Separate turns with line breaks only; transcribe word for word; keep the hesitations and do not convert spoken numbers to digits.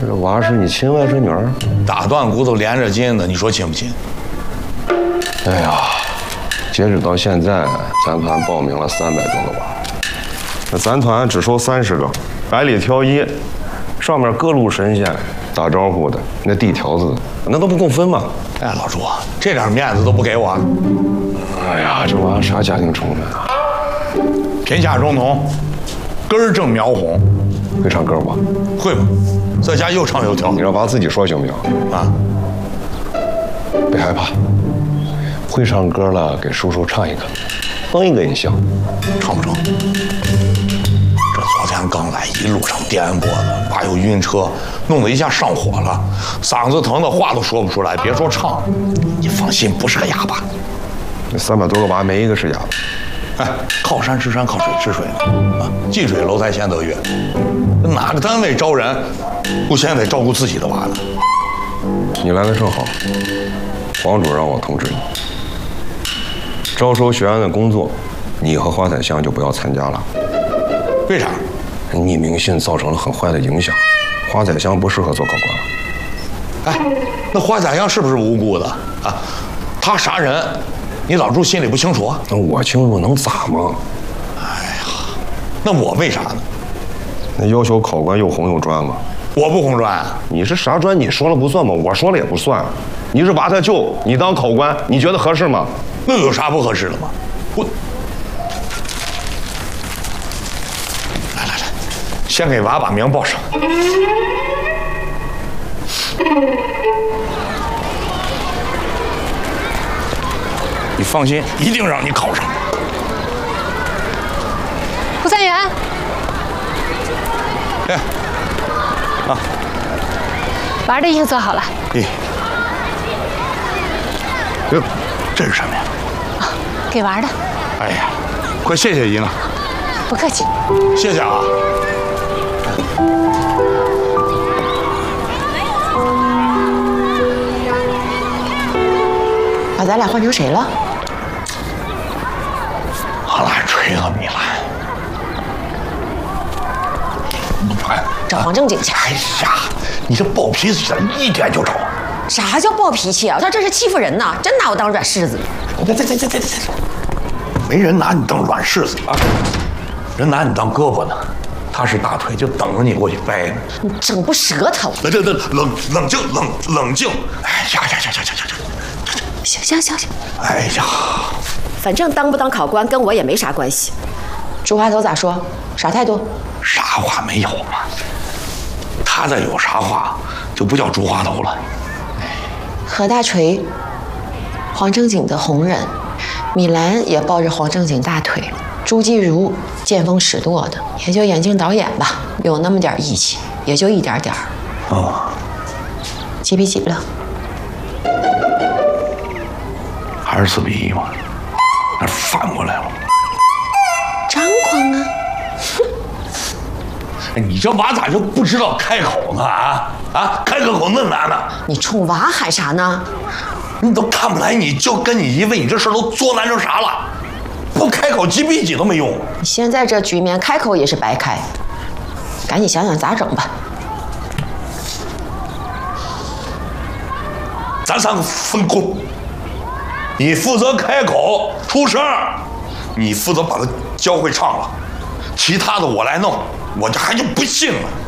这娃是你亲外甥女儿？
打断骨头连着筋的，你说亲不亲？
哎呀，截止到现在，咱团报名了三百多个娃，那咱团只收三十个，百里挑一，上面各路神仙打招呼的，那递条子的，那都不够分吗？
哎，老朱，这点面子都不给我。
哎呀，这娃啥家庭成分啊？
贫下中农，根儿正苗红。
会唱歌吗？
会吗？在家又唱又跳。
你让娃自己说行不行？
啊，
别害怕，会唱歌了，给叔叔唱一个，哼一个也行。
唱不成。这昨天刚来，一路上颠簸的，娃又晕车，弄得一下上火了，嗓子疼的话都说不出来，别说唱。你放心，不是个哑巴。
那三百多个娃没一个是哑巴。
哎，靠山吃山，靠水吃水嘛。啊，近水楼台先得月。哪个单位招人，不先得照顾自己的娃呢？
你来的正好，黄主让我通知你，招收学员的工作，你和花彩香就不要参加了。
为啥？
匿名信造成了很坏的影响，花彩香不适合做考官了。
哎，那花甲香是不是无辜的啊？他杀人，你老朱心里不清楚啊？
那我清楚能咋吗？
哎呀，那我为啥呢？
那要求考官又红又专吗？
我不红专啊！
你是啥专？你说了不算吗？我说了也不算。你是娃他舅，你当考官，你觉得合适吗？
那有啥不合适的吗？我来来来，先给娃把名报上。你放心，一定让你考上。
顾三元，
哎，啊，
娃的衣服做好了。
咦，这这是什么呀？
啊，给娃的。
哎呀，快谢谢姨了。
不客气。
谢谢啊。
把咱俩换成谁了？
阿兰锤和米兰。哎，
找黄正经去。
哎呀，你这暴脾气的，一点就着。
啥叫暴脾气啊？他这是欺负人呐！真拿我当软柿子。
这这这这这这，没人拿你当软柿子啊，人拿你当胳膊呢。他是大腿，就等着你过去掰呢。
你整不舌头。
这这冷冷静冷冷静。哎呀呀呀呀呀呀呀！
行行行行。
哎呀，
反正当不当考官跟我也没啥关系。朱花头咋说？啥态度？
啥话没有嘛？他再有啥话，就不叫朱花头了。
何大锤，黄正经的红人，米兰也抱着黄正经大腿，朱继如见风使舵的，也就眼镜导演吧，有那么点义气，也就一点点儿。
哦，
几比几了？
还是四比一嘛？那反过来了。
张狂啊！
哎，你这娃咋就不知道开口呢？啊啊，开个口那难呢？
你冲娃喊啥呢？
你都看不来，你就跟你姨问你这事都作难成啥了？不开口几比几都没用。
你现在这局面开口也是白开，赶紧想想咋整吧。
咱三个分工，你负责开口出声，你负责把他教会唱了，其他的我来弄。我这还就不信了。